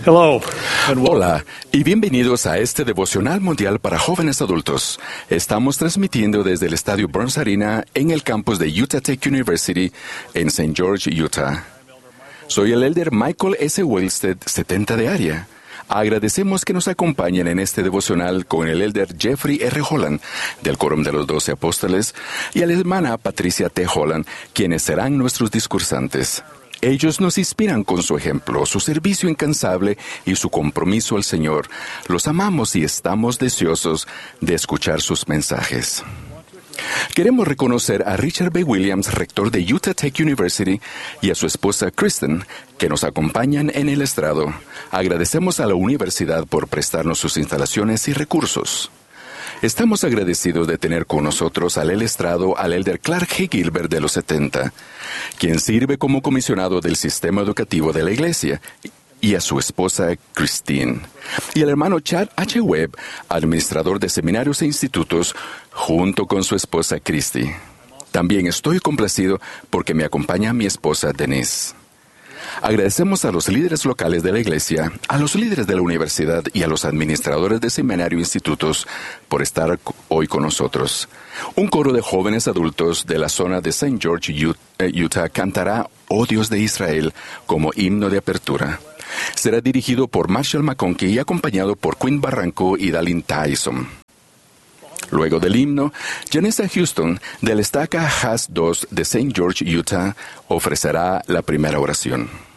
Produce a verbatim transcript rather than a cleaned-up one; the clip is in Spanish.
Hello. Hola y bienvenidos a este devocional mundial para jóvenes adultos. Estamos transmitiendo desde el Estadio Burns Arena en el campus de Utah Tech University en Saint George, Utah. Soy el elder Michael S. Wilstead, setenta de área. Agradecemos que nos acompañen en este devocional con el elder Jeffrey R. Holland, del Quórum de los Doce Apóstoles, y a la hermana Patricia T. Holland, quienes serán nuestros discursantes. Ellos nos inspiran con su ejemplo, su servicio incansable y su compromiso al Señor. Los amamos y estamos deseosos de escuchar sus mensajes. Queremos reconocer a Richard B. Williams, rector de Utah Tech University, y a su esposa Kristen, que nos acompañan en el estrado. Agradecemos a la universidad por prestarnos sus instalaciones y recursos. Estamos agradecidos de tener con nosotros al estrado al elder Clark G. Gilbert de los setenta, quien sirve como comisionado del sistema educativo de la iglesia, y a su esposa Christine, y al hermano Chad H. Webb, administrador de seminarios e institutos, junto con su esposa Christy. También estoy complacido porque me acompaña mi esposa Denise. Agradecemos a los líderes locales de la iglesia, a los líderes de la universidad y a los administradores de seminario e institutos por estar hoy con nosotros. Un coro de jóvenes adultos de la zona de Saint George, Utah, cantará "Oh Dios de Israel" como himno de apertura. Será dirigido por Marshall McConkie y acompañado por Quinn Barranco y Dalin Tyson. Luego del himno, Janessa Houston, del Estaca Haas dos de Saint George, Utah, ofrecerá la primera oración.